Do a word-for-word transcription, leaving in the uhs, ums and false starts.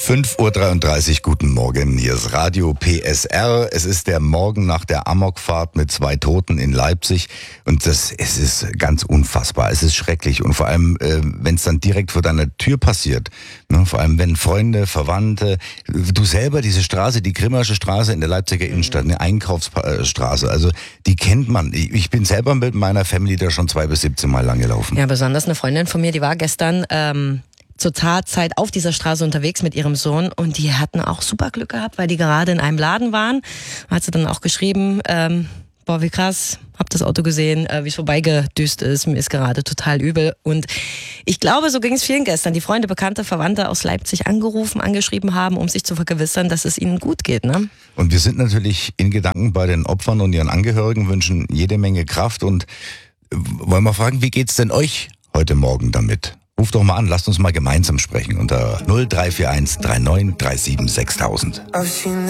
fünf Uhr dreiunddreißig, guten Morgen, hier ist Radio P S R. Es ist der Morgen nach der Amokfahrt mit zwei Toten in Leipzig und das, es ist ganz unfassbar, es ist schrecklich und vor allem, äh, wenn es dann direkt vor deiner Tür passiert, ne, vor allem wenn Freunde, Verwandte, du selber diese Straße, die Grimmersche Straße in der Leipziger Innenstadt, eine Einkaufsstraße, also die kennt man. Ich bin selber mit meiner Family da schon zwei bis siebzehn Mal lang gelaufen. Ja, besonders eine Freundin von mir, die war gestern ähm, zur Tatzeit auf dieser Straße unterwegs mit ihrem Sohn und die hatten auch super Glück gehabt, weil die gerade in einem Laden waren. Hat sie dann auch geschrieben, ähm, boah, wie krass, hab das Auto gesehen, äh, wie es vorbeigedüst ist, mir ist gerade total übel. Und ich glaube, so ging es vielen gestern, die Freunde, Bekannte, Verwandte aus Leipzig angerufen, angeschrieben haben, um sich zu vergewissern, dass es ihnen gut geht, ne? Und wir sind natürlich in Gedanken bei den Opfern und ihren Angehörigen, wünschen jede Menge Kraft und wollen wir fragen, wie geht's denn euch heute Morgen damit? Ruf doch mal an, lasst uns mal gemeinsam sprechen unter null drei vier eins drei neun drei sieben sechstausend.